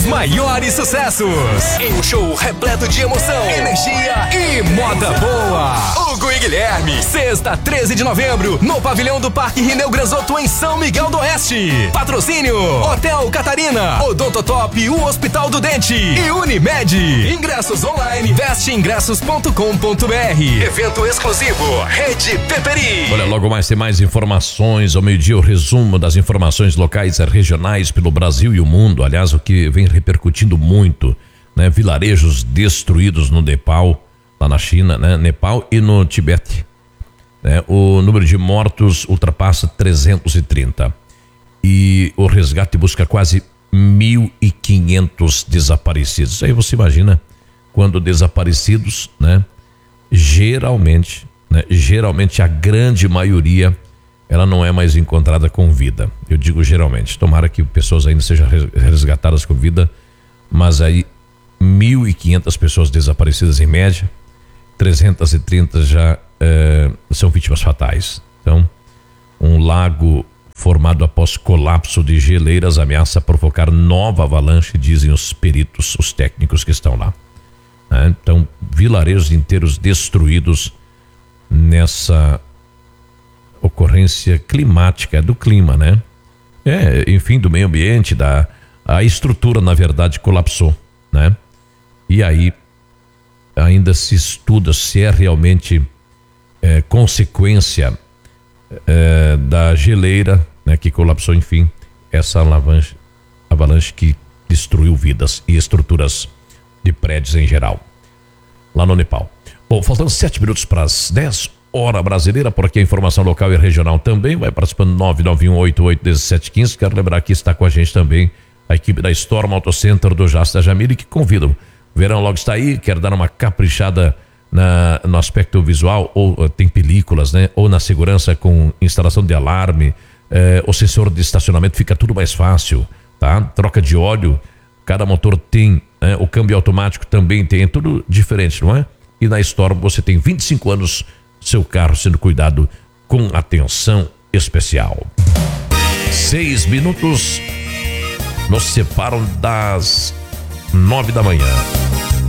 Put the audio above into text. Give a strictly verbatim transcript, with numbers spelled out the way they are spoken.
maiores sucessos em um show repleto de emoção, energia e moda boa. Hugo e Guilherme, sexta, treze de novembro, no pavilhão do Parque Rineu Granzotto, em São Miguel do Oeste. Patrocínio: Hotel Catarina, Odontotop, o Hospital do Dente e Unimed. Ingressos online, veste ingressos ponto com ponto br. Evento exclusivo, Rede Peperi. Olha, logo mais tem mais informações. Ao meio-dia, o resumo das informações locais e regionais pelo Brasil e o mundo. Aliás, o que vem repercutindo muito, né? Vilarejos destruídos no Nepal, lá na China, né? Nepal e no Tibete. Né? O número de mortos ultrapassa trezentos e trinta. E o resgate busca quase mil e quinhentos desaparecidos. Aí você imagina, quando desaparecidos, né? Geralmente, né? Geralmente a grande maioria, ela não é mais encontrada com vida. Eu digo geralmente. Tomara que pessoas ainda sejam resgatadas com vida, mas aí mil e quinhentas pessoas desaparecidas em média, trezentos e trinta já eh, são vítimas fatais. Então, um lago formado após colapso de geleiras ameaça provocar nova avalanche, dizem os peritos, os técnicos que estão lá. Né? Então, vilarejos inteiros destruídos nessa ocorrência climática, do clima, né? É, enfim, do meio ambiente, da a estrutura, na verdade, colapsou, né? E aí ainda se estuda se é realmente é, consequência é, da geleira, né, que colapsou, enfim, essa avalanche, avalanche que destruiu vidas e estruturas de prédios em geral, lá no Nepal. Bom, faltando sete minutos para as dez, hora brasileira, por aqui a informação local e regional também, vai participando nove nove um oito oito um sete um cinco. Quero lembrar que está com a gente também a equipe da Storm Auto Center do Jasta Jamile, que convidam. O verão logo está aí, quer dar uma caprichada na, no aspecto visual, ou uh, tem películas, né? Ou na segurança com instalação de alarme, eh, o sensor de estacionamento, fica tudo mais fácil, tá? Troca de óleo, cada motor tem, né? O câmbio automático também tem, é tudo diferente, não é? E na Storm você tem vinte e cinco anos, seu carro sendo cuidado com atenção especial. Seis minutos nos separam das nove da manhã.